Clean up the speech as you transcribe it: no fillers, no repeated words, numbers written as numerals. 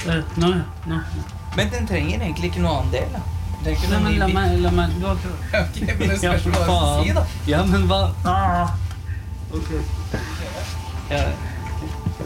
Nå. Men den trenger egentlig ikke noe annen del, da. Det er ikke Nei, noe men ny bil. la meg, du har ikke... Ok, men det spørs hva du skal si, da. Ja, men hva? Ok. Ja.